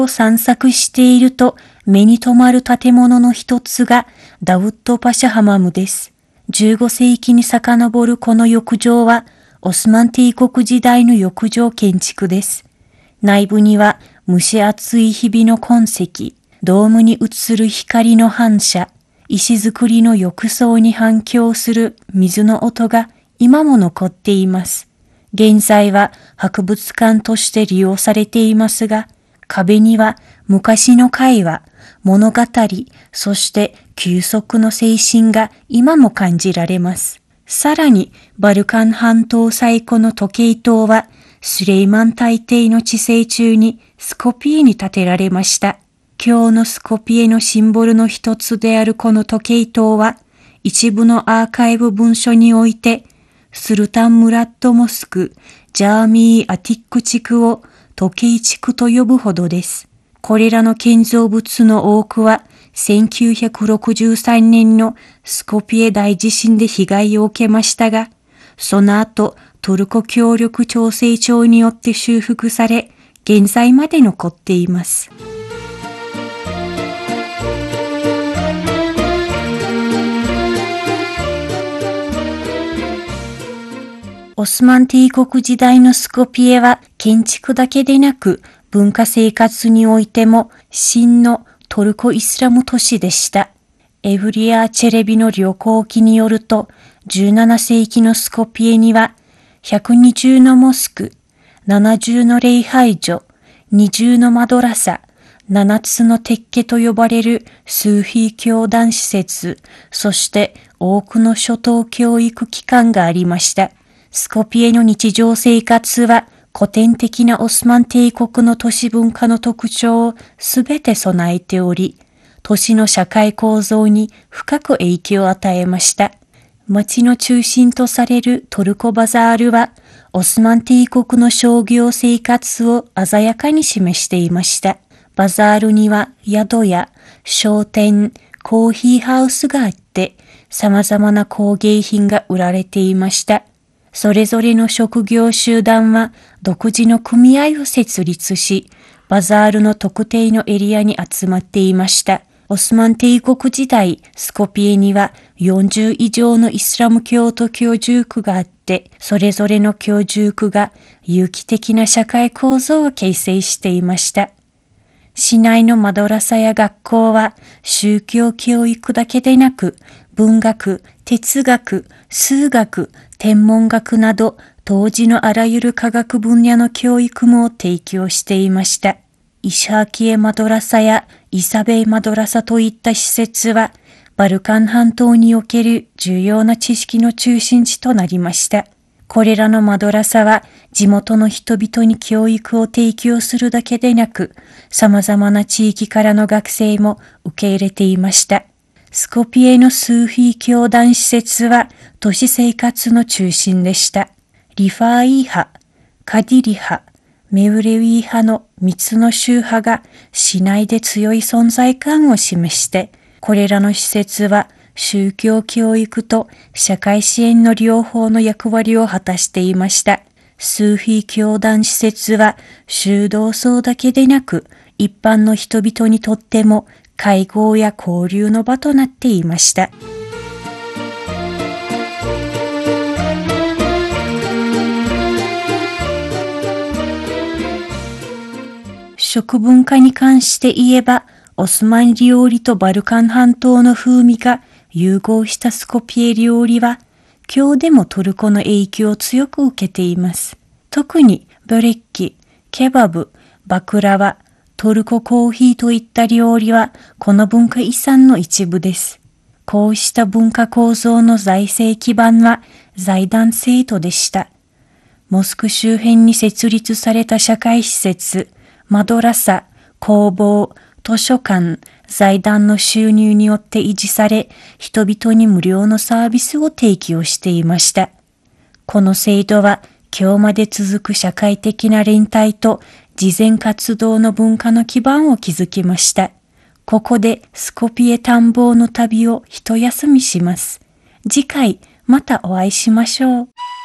を散策していると目に留まる建物の一つがダウッドパシャハマムです。15世紀に遡るこの浴場はオスマン帝国時代の浴場建築です。内部には蒸し暑い日々の痕跡、ドームに映る光の反射、石造りの浴槽に反響する水の音が今も残っています。現在は博物館として利用されていますが、壁には昔の会話、物語、そして休息の精神が今も感じられます。さらに、バルカン半島最古の時計塔は、スレイマン大帝の治世中にスコピエに建てられました。今日のスコピエのシンボルの一つであるこの時計塔は、一部のアーカイブ文書において、スルタンムラッドモスク、ジャーミー・アティック地区を時計地区と呼ぶほどです。これらの建造物の多くは、1963年のスコピエ大地震で被害を受けましたが、その後、トルコ協力調整庁によって修復され、現在まで残っています。オスマン帝国時代のスコピエは建築だけでなく文化生活においても真のトルコイスラム都市でした。エブリア・チェレビの旅行記によると17世紀のスコピエには120のモスク、70の礼拝所、20のマドラサ、7つのテッケと呼ばれるスーフィー教団施設、そして多くの初等教育機関がありました。スコピエの日常生活は古典的なオスマン帝国の都市文化の特徴をすべて備えており、都市の社会構造に深く影響を与えました。町の中心とされるトルコバザールは、オスマン帝国の商業生活を鮮やかに示していました。バザールには宿や商店、コーヒーハウスがあって、様々な工芸品が売られていました。それぞれの職業集団は独自の組合を設立し、バザールの特定のエリアに集まっていました。オスマン帝国時代、スコピエには40以上のイスラム教徒居住区があって、それぞれの居住区が有機的な社会構造を形成していました。市内のマドラサや学校は宗教教育だけでなく、文学、哲学、数学、天文学など当時のあらゆる科学分野の教育も提供していました。イシャーキエマドラサやイサベイマドラサといった施設はバルカン半島における重要な知識の中心地となりました。これらのマドラサは地元の人々に教育を提供するだけでなく、様々な地域からの学生も受け入れていました。スコピエのスーフィー教団施設は都市生活の中心でした。リファーイー派、カディリ派、メウレウィー派の3つの宗派が市内で強い存在感を示して、これらの施設は宗教教育と社会支援の両方の役割を果たしていました。スーフィー教団施設は修道僧だけでなく、一般の人々にとっても会合や交流の場となっていました。食文化に関して言えば、オスマン料理とバルカン半島の風味が融合したスコピエ料理は、今日でもトルコの影響を強く受けています。特にブレッキ、ケバブ、バクラワ、トルココーヒーといった料理はこの文化遺産の一部です。こうした文化構造の財政基盤は財団制度でした。モスク周辺に設立された社会施設、マドラサ、工房、図書館、財団の収入によって維持され、人々に無料のサービスを提供していました。この制度は今日まで続く社会的な連帯と慈善活動の文化の基盤を築きました。ここでスコピエ探訪の旅を一休みします。次回またお会いしましょう。